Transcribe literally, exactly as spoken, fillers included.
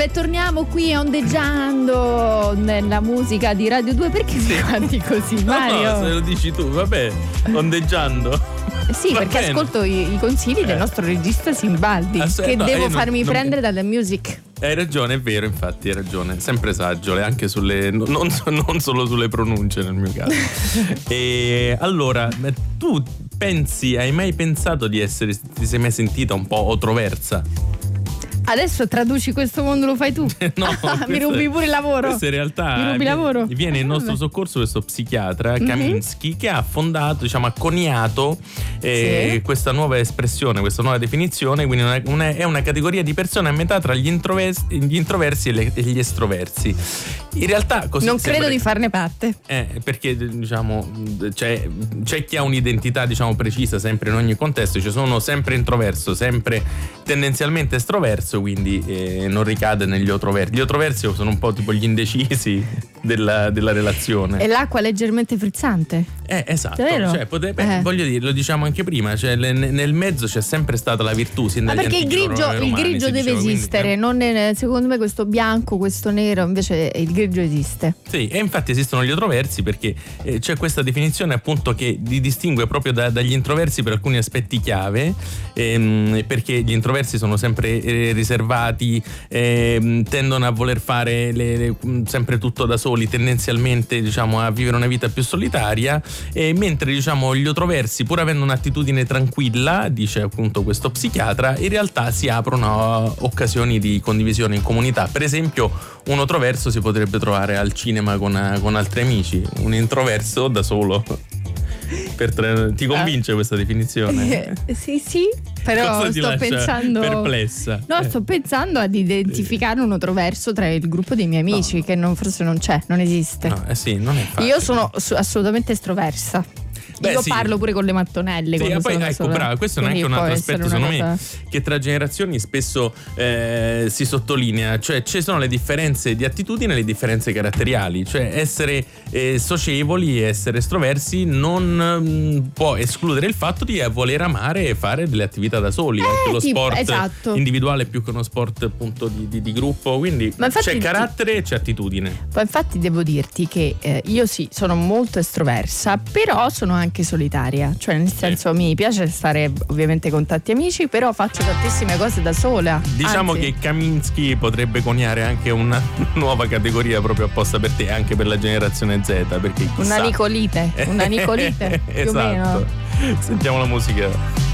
Vabbè, torniamo qui ondeggiando nella musica di Radio due. Perché sei avanti così, Mario? No, se lo dici tu, vabbè, ondeggiando. Sì, Va perché bene. ascolto i, i consigli Eh. del nostro regista Simbaldi, Ah, se- che no, devo io non- farmi non- prendere dalla music. Hai ragione, è vero, infatti, hai ragione. Sempre saggio, anche sulle. Non, non solo sulle pronunce nel mio caso. E allora, tu pensi, hai mai pensato di essere. Ti sei mai sentita un po' otroversa? Adesso traduci questo mondo, lo fai tu. No, mi rubi pure il lavoro. Questa in realtà Mi rubi viene, lavoro. viene in nostro Vabbè. soccorso questo psichiatra Mhm. Kaminsky, che ha fondato, diciamo, ha coniato eh, Sì. questa nuova espressione, questa nuova definizione. Quindi una- una- è una categoria di persone a metà tra gli introversi, gli introversi e, le- e gli estroversi. In realtà così Non sembra- credo di farne parte. eh, perché diciamo c'è, c'è chi ha un'identità, diciamo, precisa sempre in ogni contesto. Ci sono sempre introverso, sempre tendenzialmente estroverso, quindi eh, non ricade negli otroversi. Gli otroversi sono un po' tipo gli indecisi della, della relazione. E l'acqua leggermente frizzante. Eh, esatto. Davvero? Cioè, pote- beh, Eh. voglio dire, lo diciamo anche prima, cioè, le- nel mezzo c'è sempre stata la virtù. Sin Ma dagli perché il antichi grigio, romani il grigio si deve diceva, quindi, esistere, eh. non è- secondo me questo bianco, questo nero, invece il grigio esiste. Sì, e infatti esistono gli otroversi perché eh, c'è questa definizione appunto che li distingue proprio da- dagli introversi per alcuni aspetti chiave, ehm, perché gli introversi sono sempre eh, riservati, ehm, tendono a voler fare le- le- sempre tutto da soli, tendenzialmente, diciamo, a vivere una vita più solitaria, e mentre, diciamo, gli otroversi, pur avendo un'attitudine tranquilla, dice appunto questo psichiatra, in realtà si aprono a occasioni di condivisione in comunità. Per esempio, un otroverso si potrebbe trovare al cinema con, con altri amici, un introverso da solo. Per tre- ti convince questa definizione? Eh, sì, sì, però Cosa ti sto lascia pensando. perplessa? No, Eh. sto pensando ad identificare un otroverso tra il gruppo dei miei amici, No. che non, forse non c'è, non esiste. No, eh sì, non è facile. Io sono su- assolutamente estroversa. Beh, Io sì. parlo pure con le mattonelle. Sì, quando e poi sono ecco, sola. bravo, questo è anche Quindi un altro può essere aspetto, una secondo me, cosa- che tra generazioni spesso eh, si sottolinea. Cioè, ci sono le differenze di attitudine e le differenze caratteriali. Cioè, essere eh, socievoli e essere estroversi non mh, può escludere il fatto di eh, voler amare e fare delle attività da soli. anche lo tipo, sport esatto. individuale più che uno sport appunto di, di- di gruppo. Quindi Ma infatti c'è ti- carattere e c'è attitudine. Poi infatti devo dirti che eh, io sì, sono molto estroversa, però sono anche solitaria. Cioè, nel senso, mi piace stare ovviamente con tanti amici, però faccio tantissime cose da sola. Diciamo Anzi, che Kaminsky potrebbe coniare anche una nuova categoria proprio apposta per te, anche per la generazione Z, perché chissà. una nicolite, una nicolite più o Esatto. meno. Sentiamo la musica.